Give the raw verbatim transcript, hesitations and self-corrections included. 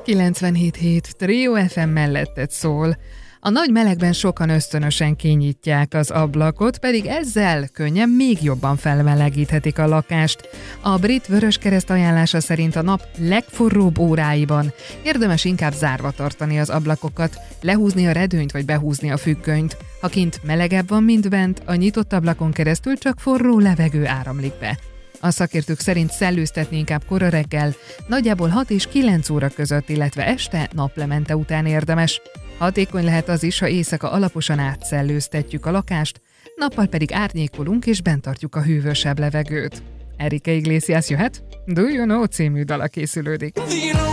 kilencvenhét hét Trio ef em melletted szól. A nagy melegben sokan ösztönösen kinyitják az ablakot, pedig ezzel könnyen még jobban felmelegíthetik a lakást. A brit Vöröskereszt ajánlása szerint a nap legforróbb óráiban érdemes inkább zárva tartani az ablakokat, lehúzni a redőnyt vagy behúzni a függönyt. Ha kint melegebb van, mint bent, a nyitott ablakon keresztül csak forró levegő áramlik be. A szakértők szerint szellőztetni inkább kora reggel, nagyjából hat és kilenc óra között, illetve este naplemente után érdemes. Hatékony lehet az is, ha éjszaka alaposan átszellőztetjük a lakást, nappal pedig árnyékolunk és bent tartjuk a hűvösebb levegőt. Enrique Iglesias jöhet? Do You Know című dala készülődik.